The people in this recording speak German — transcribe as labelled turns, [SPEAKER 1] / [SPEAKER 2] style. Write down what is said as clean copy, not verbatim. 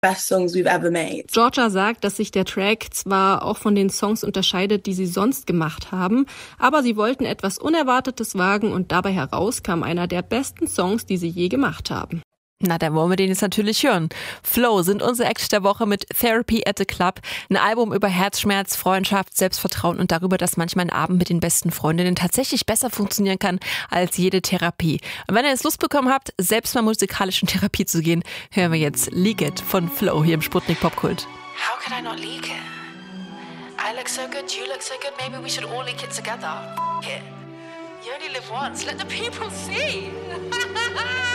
[SPEAKER 1] best songs we've ever made.
[SPEAKER 2] Georgia sagt, dass sich der Track zwar auch von den Songs unterscheidet, die sie sonst gemacht haben, aber sie wollten etwas Unerwartetes wagen und dabei heraus kam einer der besten Songs, die sie je gemacht haben.
[SPEAKER 3] Na, dann wollen wir den jetzt natürlich hören. Flow sind unsere Act der Woche mit Therapy at the Club. Ein Album über Herzschmerz, Freundschaft, Selbstvertrauen und darüber, dass manchmal ein Abend mit den besten Freundinnen tatsächlich besser funktionieren kann als jede Therapie. Und wenn ihr jetzt Lust bekommen habt, selbst mal musikalisch in Therapie zu gehen, hören wir jetzt Leak It von Flow hier im Sputnik Popkult.
[SPEAKER 4] How could I not leak it? I look so good, you look so good, maybe we should all leak it together. It. You only live once, let the people see.